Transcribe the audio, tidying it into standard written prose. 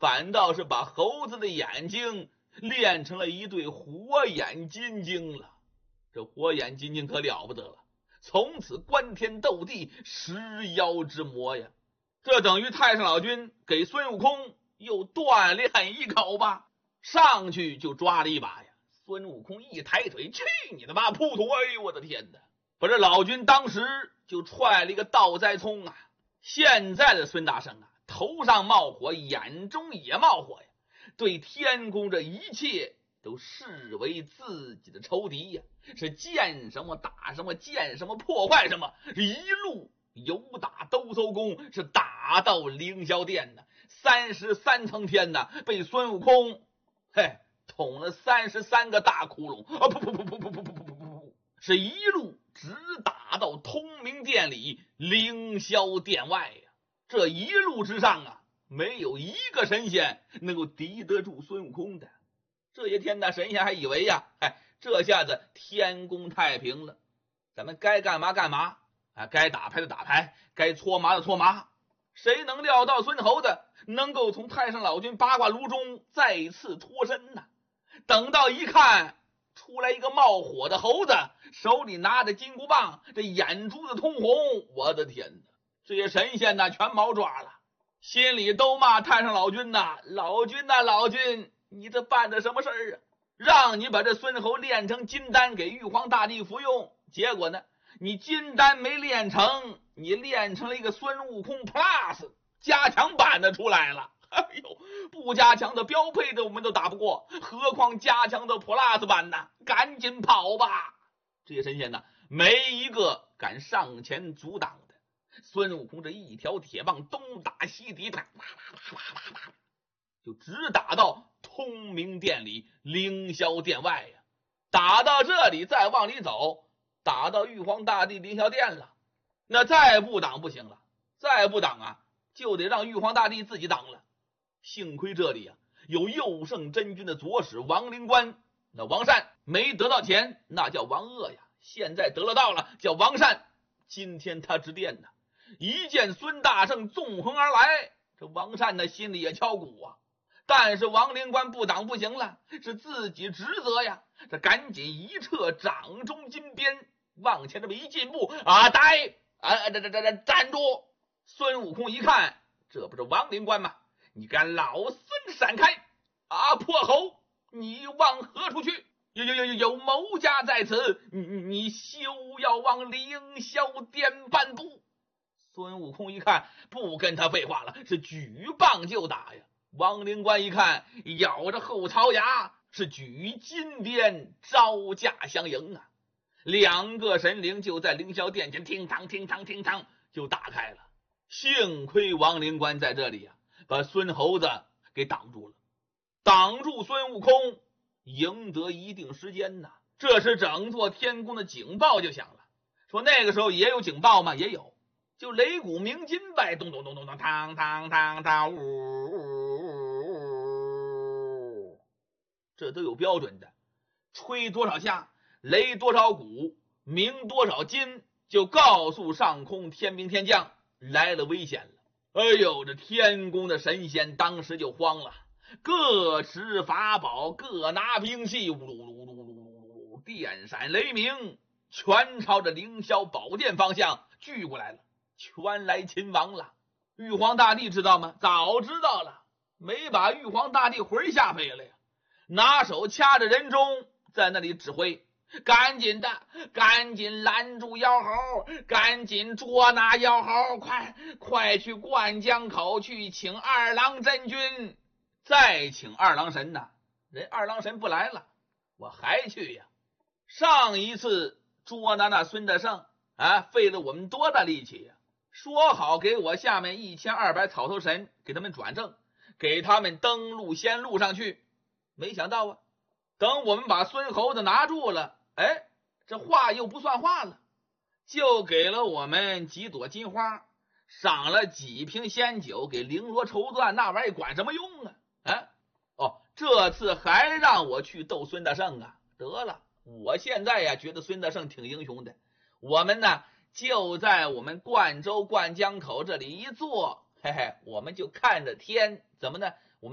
反倒是把猴子的眼睛练成了一对火眼金睛了。这火眼金睛可了不得了，从此观天斗地，十妖之魔呀！这等于太上老君给孙悟空又锻炼一口吧。上去就抓了一把呀，孙悟空一抬腿，去你的妈，扑通！哎呦我的天哪！把这老君当时就踹了一个倒栽葱啊！现在的孙大圣啊，头上冒火，眼中也冒火呀，对天宫这一切都视为自己的仇敌呀，是见什么打什么，见什么破坏什么，一路由打兜搜宫，是打到凌霄殿呢，33层天呢，被孙悟空捅了33个大窟窿啊！噗，是一路直打到通明殿里凌霄殿外呀。这一路之上啊，没有一个神仙能够敌得住孙悟空的。这些天呢，神仙还以为呀，这下子天宫太平了，咱们该干嘛干嘛啊，该打牌的打牌，该搓麻的搓麻。谁能料到孙猴子能够从太上老君八卦炉中再次脱身呢？等到一看，出来一个冒火的猴子，手里拿着金箍棒，这眼珠子通红，我的天哪！这些神仙呢全毛抓了，心里都骂太上老君呐，老君呐，老君，你这办的什么事儿啊？让你把这孙猴练成金丹给玉皇大帝服用，结果呢，你金丹没练成，你练成了一个孙悟空 Plus 加强版的出来了。哎呦，不加强的标配的我们都打不过，何况加强的 Plus 版呢？赶紧跑吧！这些神仙呢，没一个敢上前阻挡的。孙悟空这一条铁棒东打西抵，就直打到通明殿里凌霄殿外呀。打到这里再往里走，打到玉皇大帝凌霄殿了。那再不挡不行了，再不挡啊，就得让玉皇大帝自己挡了。幸亏这里啊有右圣真君的左使王灵官，那王善没得到钱，那叫王恶呀，现在得了道了，叫王善。今天他致电呢，一见孙大圣纵横而来，这王善呢心里也敲鼓啊。但是王灵官不挡不行了，是自己职责呀，这赶紧一撤掌中金鞭，往前这么一进步啊，站住！孙悟空一看，这不是王灵官吗？你敢老孙闪开啊！破猴，你往何处去？有谋家在此，你休要往凌霄殿半步！孙悟空一看，不跟他废话了，是举棒就打呀。王灵官一看，咬着后槽牙，是举金鞭招架相迎啊。两个神灵就在凌霄殿前听堂就打开了。幸亏王灵官在这里啊，把孙猴子给挡住了，挡住孙悟空，赢得一定时间呐。这时整座天宫的警报就响了。说那个时候也有警报吗？也有，就擂鼓鸣金呗，咚咚咚咚咚，当，呜，这都有标准的，吹多少下，擂多少鼓，鸣多少金，就告诉上空天兵天将来了危险了。哎呦，这天宫的神仙当时就慌了，各持法宝，各拿兵器，呜噜，电闪雷鸣，全朝着凌霄宝殿方向聚过来了，全来擒王了。玉皇大帝知道吗？早知道了，没把玉皇大帝魂吓飞了呀，拿手掐着人中，在那里指挥，赶紧拦住妖猴，赶紧捉拿妖猴，快去灌江口去请二郎真君，再请二郎神呐。人二郎神不来了，我还去呀。上一次捉拿那孙大圣啊，费了我们多大力气呀，说好给我下面1200草头神给他们转正，给他们登陆仙路上去。没想到啊，等我们把孙猴子拿住了，这话又不算话了，就给了我们几朵金花，赏了几瓶仙酒，给绫罗绸缎，那玩意管什么用啊？这次还让我去斗孙大圣啊！得了，我现在呀觉得孙大圣挺英雄的，我们呢就在我们灌州灌江口这里一坐，我们就看着天，怎么呢？